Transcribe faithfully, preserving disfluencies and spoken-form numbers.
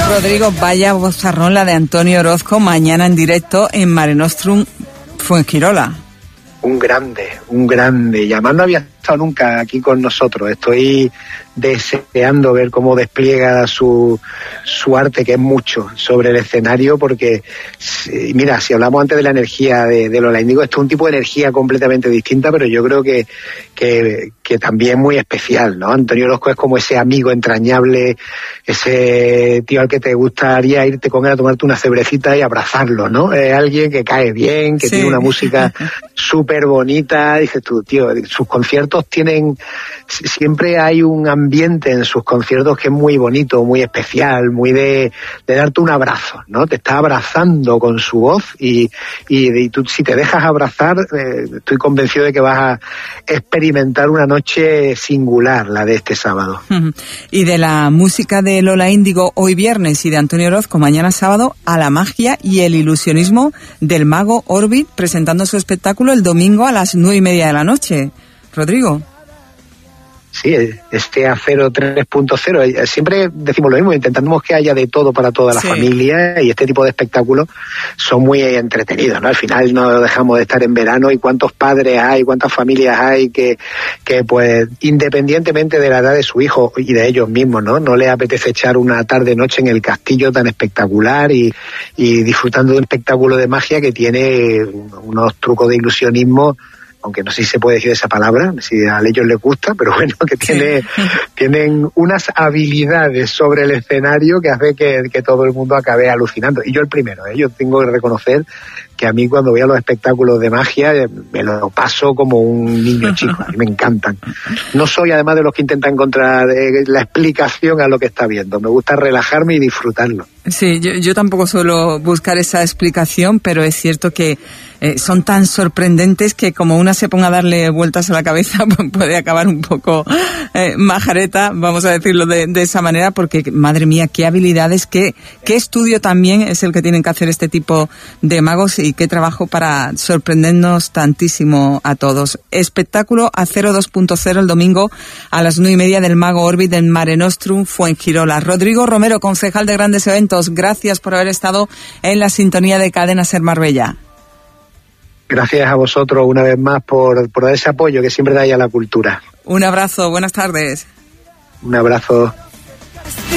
Rodrigo, vaya bozarrón la de Antonio Orozco mañana en directo en Mare Nostrum Fuengirola. Un grande, un grande. Y además no había estado nunca aquí con nosotros. Estoy deseando ver cómo despliega su, su arte, que es mucho, sobre el escenario, porque, mira, si hablamos antes de la energía de, de Lola Índigo, esto es un tipo de energía completamente distinta, pero yo creo que, que, que también muy especial, ¿no? Antonio Orozco es como ese amigo entrañable, ese tío al que te gustaría irte con él a tomarte una cebrecita y abrazarlo, ¿no? Es alguien que cae bien, que sí. Tiene una música súper bonita. Dices tú, tío, sus conciertos tienen, siempre hay un ambiente en sus conciertos que es muy bonito, muy especial, muy de, de darte un abrazo, ¿no? Te está abrazando con su voz y, y, y tú, si te dejas abrazar, eh, estoy convencido de que vas a experimentar una noche singular, la de este sábado. Y de la música de Lola Índigo hoy viernes y de Antonio Orozco mañana sábado, a la magia y el ilusionismo del mago Orbit, presentando su espectáculo el domingo a las nueve y media de la noche. Rodrigo. Sí, este Acero tres punto cero, siempre decimos lo mismo, intentamos que haya de todo para toda la sí. familia, y este tipo de espectáculos son muy entretenidos, ¿no? Al final no dejamos de estar en verano, y cuántos padres hay, cuántas familias hay que, que pues, independientemente de la edad de su hijo y de ellos mismos, ¿no? No les apetece echar una tarde-noche en el castillo tan espectacular y, y disfrutando de un espectáculo de magia que tiene unos trucos de ilusionismo, aunque no sé si se puede decir esa palabra, si a ellos les gusta, pero bueno, que tiene, sí. tienen unas habilidades sobre el escenario que hace que, que todo el mundo acabe alucinando. Y yo el primero, ¿eh? Yo tengo que reconocer que a mí cuando voy a los espectáculos de magia me lo paso como un niño chico, a mí me encantan. No soy además de los que intentan encontrar eh, la explicación a lo que está viendo, me gusta relajarme y disfrutarlo. Sí, yo, yo tampoco suelo buscar esa explicación, pero es cierto que eh, son tan sorprendentes que como una se ponga a darle vueltas a la cabeza puede acabar un poco eh, majareta, vamos a decirlo de, de esa manera, porque madre mía, qué habilidades, qué, qué estudio también es el que tienen que hacer este tipo de magos y qué trabajo para sorprendernos tantísimo a todos. Espectáculo Acero dos punto cero el domingo a las nueve y media del Mago Orbit en Mare Nostrum Fuengirola. Rodrigo Romero, concejal de Grandes Eventos, gracias por haber estado en la sintonía de Cadena Ser Marbella. Gracias a vosotros una vez más por, por ese apoyo que siempre dais a la cultura. Un abrazo, buenas tardes. Un abrazo.